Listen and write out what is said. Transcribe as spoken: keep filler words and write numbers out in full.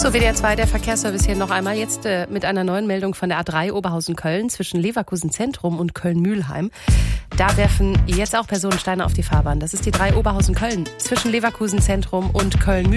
So, W D R zwei, der Verkehrsservice hier noch einmal. Jetzt äh, mit einer neuen Meldung von der A drei Oberhausen-Köln zwischen Leverkusen Zentrum und Köln-Mülheim. Da werfen jetzt auch Personensteine auf die Fahrbahn. Das ist die drei Oberhausen-Köln zwischen Leverkusen Zentrum und Köln-Mülheim.